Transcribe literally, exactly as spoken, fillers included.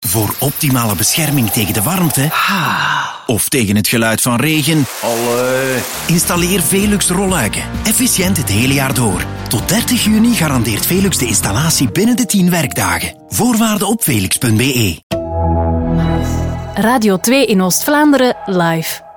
Voor optimale bescherming tegen de warmte of tegen het geluid van regen, Allee. installeer Velux rolluiken. Efficiënt het hele jaar door. Tot dertig juni garandeert Velux de installatie binnen de tien werkdagen. Voorwaarden op velux punt be. Radio twee in Oost-Vlaanderen live.